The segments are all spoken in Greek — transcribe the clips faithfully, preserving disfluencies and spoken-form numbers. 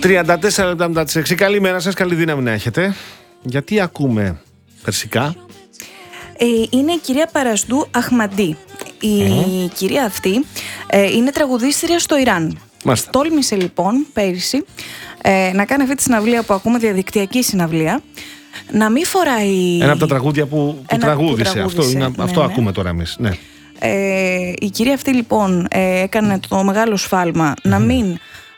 τριάντα τέσσερα λεπτά μετά τις έξι. Καλημέρα σας, καλή δύναμη να έχετε. Γιατί ακούμε περσικά? Ε, είναι η κυρία Παρασδού Αχμαντή. Η mm. κυρία αυτή ε, είναι τραγουδίστρια στο Ιράν. Μάλιστα. Τόλμησε λοιπόν πέρυσι ε, να κάνει αυτή τη συναυλία που ακούμε, διαδικτυακή συναυλία, να μην φοράει... Ένα από τα τραγούδια που, που, τραγούδισε. που τραγούδισε. Αυτό, είναι, ναι, αυτό ναι. ακούμε τώρα εμείς. Ναι. Ε, η κυρία αυτή λοιπόν ε, έκανε το μεγάλο σφάλμα mm. να μην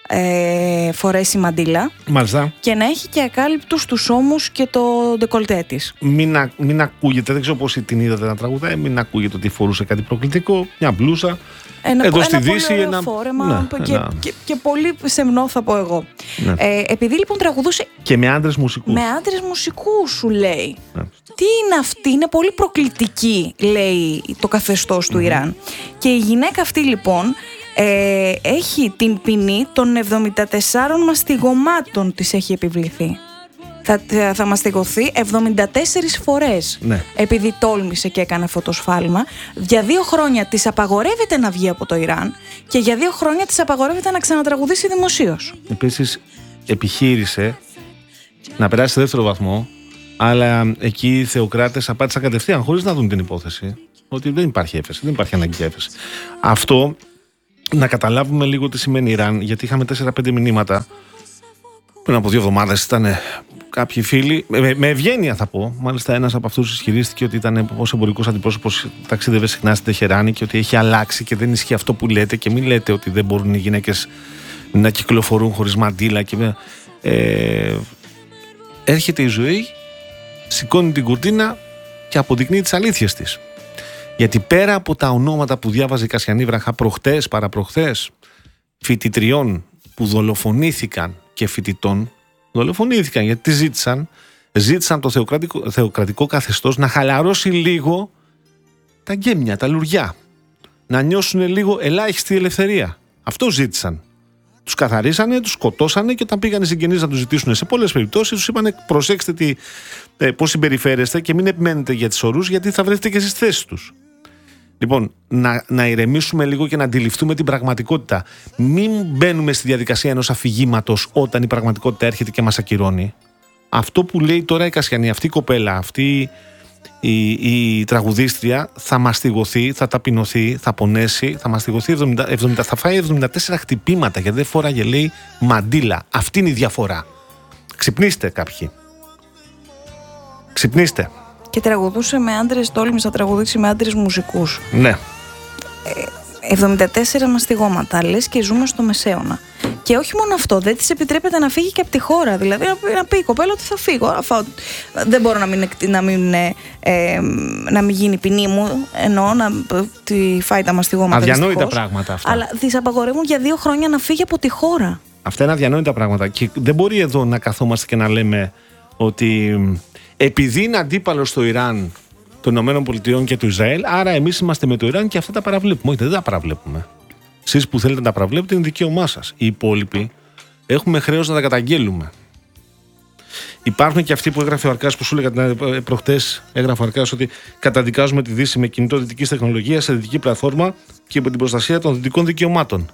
ε, φορέσει μαντίλα. Μάλιστα. Και να έχει και ακάλυπτους τους ώμους και το ντεκολτέ της. Μην, α, μην ακούγεται, δεν ξέρω πώς την είδατε να τραγουδάει, μην ακούγεται ότι φορούσε κάτι προκλητικό, μια μπλούζα. Ένα, εδώ ένα στη πολύ Δύση ωραίο ένα φόρεμα ναι, και, ένα... και, και πολύ σεμνό θα πω εγώ. Ναι. Ε, επειδή λοιπόν τραγουδούσε και με άντρες μουσικούς. Με άντρες μουσικούς σου λέει. Ναι. Τι είναι αυτή, είναι πολύ προκλητική, λέει το καθεστώς του mm-hmm. Ιράν. Και η γυναίκα αυτή λοιπόν ε, έχει την ποινή των εβδομήντα τεσσάρων μαστιγωμάτων της έχει επιβληθεί. Θα, θα μαστιγωθεί εβδομήντα τέσσερις φορές ναι. επειδή τόλμησε και έκανε αυτό το σφάλμα. Για δύο χρόνια της απαγορεύεται να βγει από το Ιράν και για δύο χρόνια της απαγορεύεται να ξανατραγουδήσει δημοσίως. Επίσης επιχείρησε να περάσει σε δεύτερο βαθμό, αλλά εκεί οι θεοκράτες απάντησαν κατευθείαν χωρίς να δουν την υπόθεση ότι δεν υπάρχει έφεση, δεν υπάρχει αναγκαία έφεση. Αυτό να καταλάβουμε λίγο τι σημαίνει Ιράν, γιατί είχαμε τέσσερα πέντε μηνύματα πριν από δύο εβδομάδες. Ήταν κάποιοι φίλοι, με, με ευγένεια θα πω, μάλιστα ένας από αυτούς ισχυρίστηκε ότι ήταν ως εμπορικός αντιπρόσωπος, ταξίδευε συχνά στην Τεχεράνη και ότι έχει αλλάξει και δεν ισχύει αυτό που λέτε, και μην λέτε ότι δεν μπορούν οι γυναίκες να κυκλοφορούν χωρίς μαντίλα. Και, ε, έρχεται η ζωή, σηκώνει την κουρτίνα και αποδεικνύει τις αλήθειες της. Γιατί πέρα από τα ονόματα που διάβαζε η Κασιανή Βραχά προχτές, παραπροχτές, φοιτητριών που δολοφονήθηκαν και φοιτητών, δολοφονήθηκαν γιατί τι ζήτησαν, ζήτησαν το θεοκρατικό, θεοκρατικό καθεστώς να χαλαρώσει λίγο τα γκέμια, τα λουριά, να νιώσουν λίγο ελάχιστη ελευθερία. Αυτό ζήτησαν. Τους καθαρίσανε, τους σκοτώσανε, και όταν πήγαν οι συγγενείς να τους ζητήσουν σε πολλές περιπτώσεις, τους είπανε προσέξτε τι, ε, πώς συμπεριφέρεστε και μην επιμένετε για τις ορούς, γιατί θα βρεθείτε και στις θέσεις τους. Λοιπόν, να, να ηρεμήσουμε λίγο και να αντιληφθούμε την πραγματικότητα. Μην μπαίνουμε στη διαδικασία ενός αφηγήματος όταν η πραγματικότητα έρχεται και μας ακυρώνει. Αυτό που λέει τώρα η Κασιανή, αυτή η κοπέλα, αυτή η, η τραγουδίστρια, θα μαστιγωθεί, θα ταπεινωθεί, θα πονέσει, θα μαστιγωθεί εβδομήντα, εβδομήντα, θα φάει εβδομήντα τέσσερα χτυπήματα γιατί δεν φοράγε, λέει, μαντίλα. Αυτή είναι η διαφορά. Ξυπνήστε κάποιοι. Ξυπνήστε. Και τραγουδούσε με άντρες, τόλμησε να τραγουδήσει με άντρες μουσικούς. Ναι. Ε, εβδομήντα τέσσερα μαστιγώματα, λες και ζούμε στο Μεσαίωνα. Και όχι μόνο αυτό, δεν της επιτρέπεται να φύγει και από τη χώρα. Δηλαδή να πει η κοπέλα ότι θα φύγω. Αφού δεν μπορώ να μην, να μην, ε, ε, να μην γίνει ποινή μου, εννοώ να τη φάει τα μαστιγώματα. Αδιανόητα δυστυχώς, πράγματα αυτά. Αλλά της απαγορεύουν για δύο χρόνια να φύγει από τη χώρα. Αυτά είναι αδιανόητα πράγματα. Και δεν μπορεί εδώ να καθόμαστε και να λέμε ότι επειδή είναι αντίπαλος στο Ιράν των ΗΠΑ και του Ισραήλ, άρα εμείς είμαστε με το Ιράν και αυτά τα παραβλέπουμε. Όχι, δεν τα παραβλέπουμε. Εσείς που θέλετε να τα παραβλέπετε είναι δικαίωμά σας. Οι υπόλοιποι έχουμε χρέος να τα καταγγέλουμε. Υπάρχουν και αυτοί που έγραφε ο Αρκάς, που σου έλεγα προχτές, έγραφε ο Αρκάς ότι καταδικάζουμε τη Δύση με κινητό δυτικής τεχνολογίας σε δυτική πλατφόρμα και με την προστασία των δυτικών δικαιωμάτων.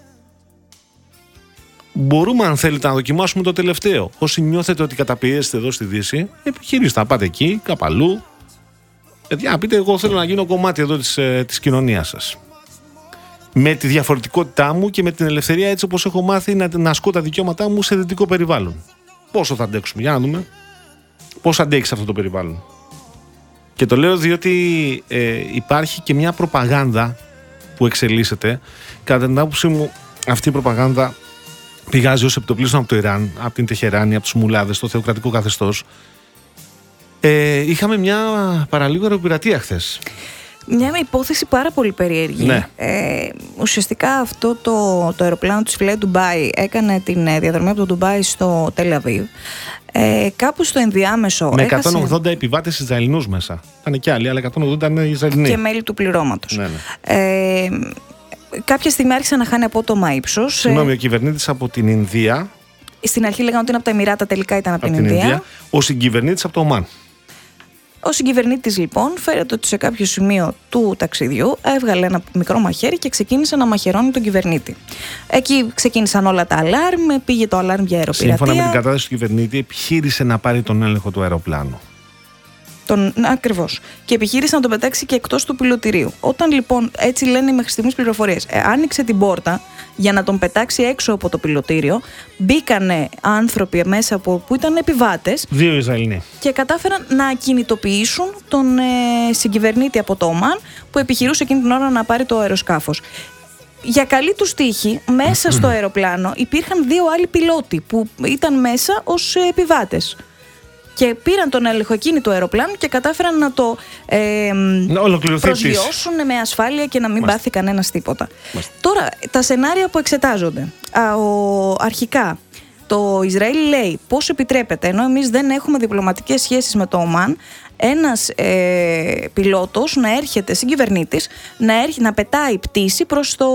Μπορούμε, αν θέλετε, να δοκιμάσουμε το τελευταίο. Όσοι νιώθετε ότι καταπιέζεστε εδώ στη Δύση, επιχειρήστε να πάτε εκεί, κάπου αλλού. Γιατί να πείτε, εγώ θέλω να γίνω κομμάτι εδώ της, της κοινωνίας σας. Με τη διαφορετικότητά μου και με την ελευθερία, έτσι όπως έχω μάθει να, να ασκώ τα δικαιώματά μου σε δυτικό περιβάλλον. Πόσο θα αντέξουμε, για να δούμε. Πώς αντέξει αυτό το περιβάλλον. Και το λέω διότι ε, υπάρχει και μια προπαγάνδα που εξελίσσεται. Κατά την άποψή μου, αυτή η προπαγάνδα πηγάζει ως επιτοπλίστων από το Ιράν, από την Τεχεράνη, από τους μουλάδες, το θεοκρατικό καθεστώς. Ε, είχαμε μια παραλίγο αεροπειρατεία χθες. Μια υπόθεση πάρα πολύ περίεργη. Ναι. Ε, ουσιαστικά αυτό το, το αεροπλάνο της Φιλέ Ντουμπάι έκανε την διαδρομή από το Ντουμπάι στο Τελ Αβίβ. Ε, κάπου στο ενδιάμεσο. Με έχασε... εκατόν ογδόντα επιβάτες Ισραηλινούς μέσα. Ήταν και άλλοι, αλλά εκατόν ογδόντα είναι Ισραηλινοί. Και μέλη του πληρώματος. Ναι, ναι. Ε, κάποια στιγμή άρχισε να χάνει απότομα ύψος. Συγγνώμη, ο κυβερνήτης από την Ινδία. Στην αρχή λέγανε ότι είναι από τα Εμιράτα, τελικά ήταν από, από την, την Ινδία. Ινδία. Ο συγκυβερνήτης από το Ομάν. Ο συγκυβερνήτης λοιπόν φέρεται ότι σε κάποιο σημείο του ταξιδιού έβγαλε ένα μικρό μαχαίρι και ξεκίνησε να μαχαιρώνει τον κυβερνήτη. Εκεί ξεκίνησαν όλα τα αλάρμ, πήγε το αλάρμ για αεροπειρατεία. Σύμφωνα με την κατάσταση του κυβερνήτη, επιχείρησε να πάρει τον έλεγχο του αεροπλάνου. Τον, ακριβώς. Και επιχείρησε να τον πετάξει και εκτός του πιλωτηρίου. Όταν λοιπόν, έτσι λένε μέχρι στιγμής πληροφορίες, ε, άνοιξε την πόρτα για να τον πετάξει έξω από το πιλωτήριο, μπήκανε άνθρωποι μέσα από, που ήταν επιβάτες. Δύο Ισραηλοί. Και κατάφεραν να ακινητοποιήσουν τον ε, συγκυβερνήτη από το Ομάν που επιχειρούσε εκείνη την ώρα να πάρει το αεροσκάφος. Για καλή του τύχη, μέσα στο αεροπλάνο υπήρχαν δύο άλλοι πιλότοι που ήταν μέσα ως επιβάτες. Και πήραν τον έλεγχο εκείνη του αεροπλάνου και κατάφεραν να το ε, προσγειώσουν με ασφάλεια και να μην Μάλιστα. πάθει κανένας τίποτα. Μάλιστα. Τώρα, τα σενάρια που εξετάζονται. Α, ο, αρχικά, το Ισραήλ λέει πώς επιτρέπεται, ενώ εμείς δεν έχουμε διπλωματικές σχέσεις με το Ομάν, ένας ε, πιλότος να έρχεται, συγκυβερνήτης, να, έρχει, να πετάει πτήση προς το,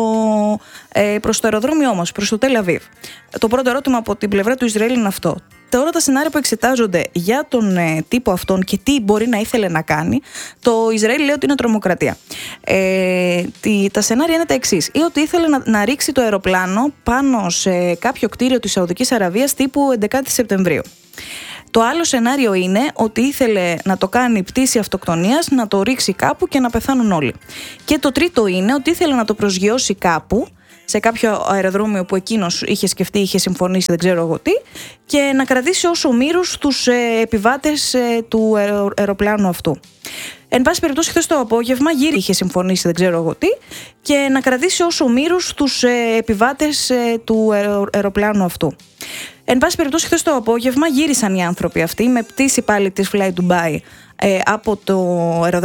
ε, προς το αεροδρόμιό μας, προς το Τελ Αβίβ. Το πρώτο ερώτημα από την πλευρά του Ισραήλ είναι αυτό. Τώρα τα σενάρια που εξετάζονται για τον ε, τύπο αυτόν και τι μπορεί να ήθελε να κάνει, το Ισραήλ λέει ότι είναι τρομοκρατία. Ε, τι, τα σενάρια είναι τα εξής. Ή ότι ήθελε να, να ρίξει το αεροπλάνο πάνω σε κάποιο κτίριο της Σαουδικής Αραβίας τύπου έντεκα Σεπτεμβρίου. Το άλλο σενάριο είναι ότι ήθελε να το κάνει πτήση αυτοκτονίας, να το ρίξει κάπου και να πεθάνουν όλοι. Και το τρίτο είναι ότι ήθελε να το προσγειώσει κάπου, σε κάποιο αεροδρόμιο που εκείνος είχε σκεφτεί, είχε συμφωνήσει, δεν ξέρω εγώ τι, και να κρατήσει ως ομήρους τους ε, επιβάτες ε, του αερο, αεροπλάνου αυτού. Εν πάση περιπτώσει, χθες το απόγευμα γύρι είχε συμφωνήσει, δεν ξέρω εγώ τι, και να κρατήσει ως ομήρους τους ε, επιβάτες ε, του αερο, αεροπλάνου αυτού. Εν πάση περιπτώσει, χθες το απόγευμα γύρισαν οι άνθρωποι αυτοί με πτήση πάλι της Fly Dubai ε, από το αεροδρόμιο